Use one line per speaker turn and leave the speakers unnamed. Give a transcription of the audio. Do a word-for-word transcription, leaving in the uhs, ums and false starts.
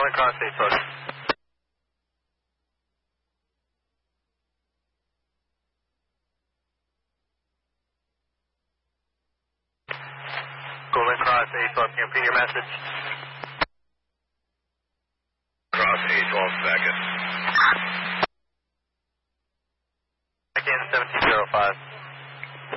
Golden Cross eight twelve. Golden Cross eight twelve, can you repeat your message?
Cross eight twelve second.
Again, seventeen zero five.